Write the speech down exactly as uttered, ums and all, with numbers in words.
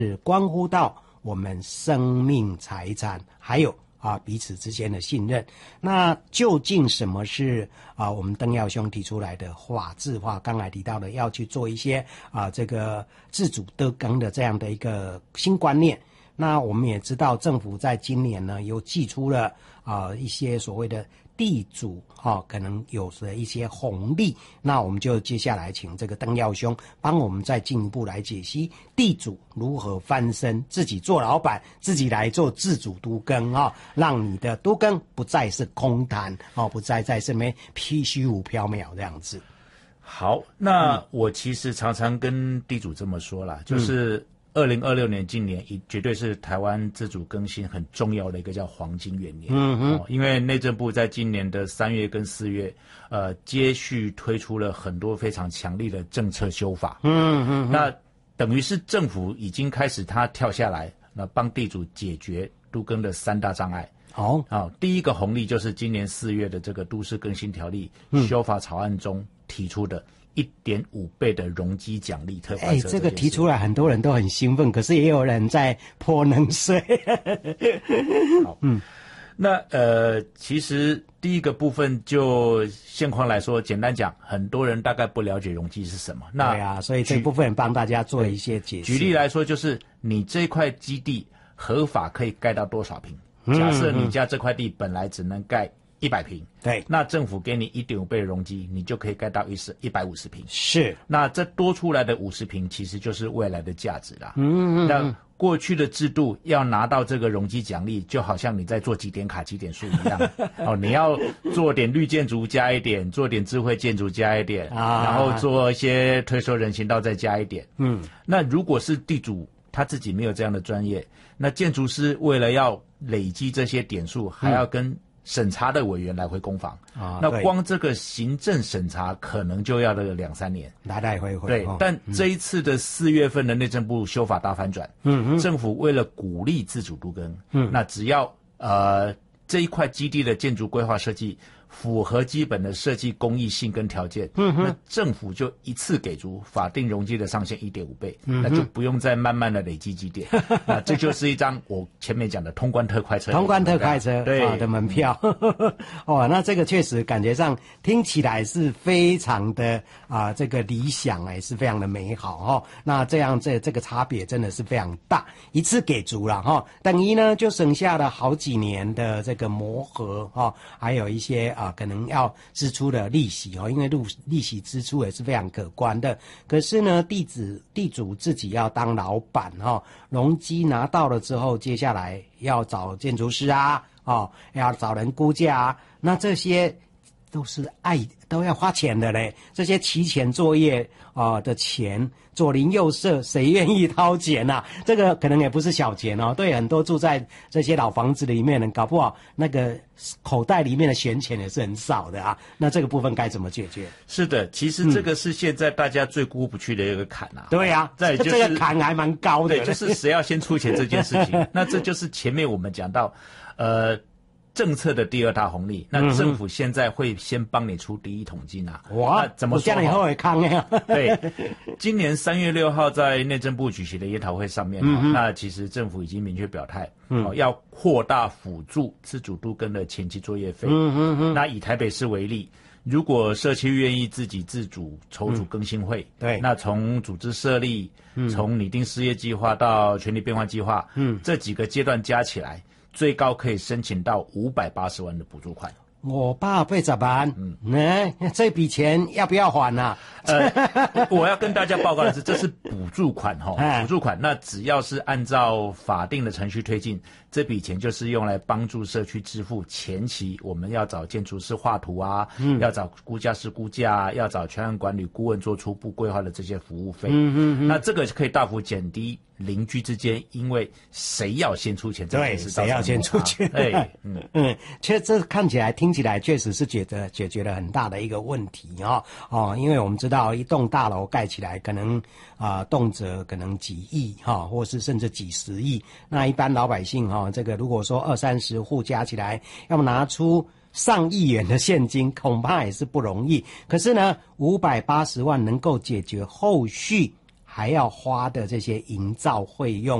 是关乎到我们生命财产还有啊彼此之间的信任。那究竟什么是啊我们邓耀兄提出来的法治化，刚才提到的要去做一些啊这个自主得耕的这样的一个新观念。那我们也知道政府在今年呢又祭出了啊一些所谓的地主哈、哦、可能有的一些红利，那我们就接下来请这个邓耀兄帮我们再进一步来解析地主如何翻身，自己做老板，自己来做自主都更啊、哦，让你的都更不再是空谈哦，不再在这边虚虚无缥缈这样子。 好，那我其实常常跟地主这么说啦，就是二零二六年今年绝对是台湾自主更新很重要的一个叫黄金元年。嗯嗯、哦，因为内政部在今年的三月跟四月，呃，接续推出了很多非常强力的政策修法。嗯嗯，那等于是政府已经开始他跳下来，那帮地主解决都更的三大障碍。好，好、哦，第一个红利就是今年四月的这个都市更新条例、嗯、修法草案中提出的一点五倍的容积奖励特快车。哎， 这个提出来很多人都很兴奋，可是也有人在泼冷水。 好，嗯，那呃，其实第一个部分就现况来说，简单讲，很多人大概不了解容积是什么。那对啊，所以这部分帮大家做一些解释。 举例来说，就是你这块基地合法可以盖到多少坪？假设你家这块地本来只能盖一百坪， 对， 那政府给你 一点五 倍的容积，你就可以盖到一百五十坪。 是， 那这多出来的五十坪其实就是未来的价值啦。嗯嗯，那过去的制度要拿到这个容积奖励，就好像你在做几点卡几点数一样。哦，你要做点绿建筑加一点，做点智慧建筑加一点，啊，然后做一些推收人行道再加一点。嗯，那如果是地主他自己没有这样的专业，那建筑师为了要累积这些点数，还要跟审查的委员来回攻防。啊，那光这个行政审查可能就要了两三年， 来来回回。 对，哦、但这一次的四月份的内政部修法大翻转，嗯，政府为了鼓励自主都更，嗯，那只要呃这一块基地的建筑规划设计符合基本的设计公益性跟条件，嗯，那政府就一次给足法定容积的上限 一点五 倍，嗯，那就不用再慢慢的累积基点。那这就是一张我前面讲的通关特快车， 通关特快车对、 啊、的门票。哦，那这个确实感觉上听起来是非常的啊，这个理想哎，是非常的美好哦。那这样这这个差别真的是非常大，一次给足了哈、哦，等于呢就省下了好几年的这个磨合哈、哦，还有一些啊，可能要支出的利息哦，因为利利息支出也是非常可观的。可是呢，地主地主自己要当老板哈、哦，容积拿到了之后，接下来要找建筑师啊，哦，要找人估价啊，那这些都是爱都要花钱的嘞。这些提前作业啊、呃、的钱，左邻右舍谁愿意掏钱啊？这个可能也不是小钱哦。对很多住在这些老房子里面的人，搞不好那个口袋里面的闲钱也是很少的啊。那这个部分该怎么解决？ 是的，其实这个是现在大家最过不去的一个坎啊。 嗯、对啊， 再就是这个坎还蛮高的。 对，就是谁要先出钱这件事情。那这就是前面我们讲到，呃。政策的第二大红利，那政府现在会先帮你出第一桶金啊！哇，那怎么说？ 这样以后会康呀？ 对，今年三月六号在内政部举行的研讨会上面，嗯、那其实政府已经明确表态，嗯、哦，要扩大辅助自主都更的前期作业费。嗯嗯嗯。那以台北市为例，如果社区愿意自己自主筹组更新会，嗯、对，那从组织设立，嗯、从拟定事业计划到权利变换计划，嗯，这几个阶段加起来。最高可以申请到五百八十万的补助款。 我八倍十万，嗯，哎，这笔钱要不要还啊？ 呃，我要跟大家报告的是，这是补助款哈，补助款。那只要是按照法定的程序推进，这笔钱就是用来帮助社区支付前期我们要找建筑师画图啊，嗯、要找估价师估价啊，要找全案管理顾问做初步规划的这些服务费。嗯嗯嗯。那这个可以大幅减低邻居之间因为谁要先出钱， 对，谁要先出钱？ 对，嗯嗯，其实这看起来、听起来确实是觉得解决了很大的一个问题哦哦，因为我们知道一栋大楼盖起来可能啊、呃、动辄可能几亿哈、哦，或是甚至几十亿。那一般老百姓哈、哦，这个如果说二三十户加起来，要么拿出上亿元的现金，恐怕也是不容易。可是呢，五百八十万能够解决后续还要花的这些营造费用。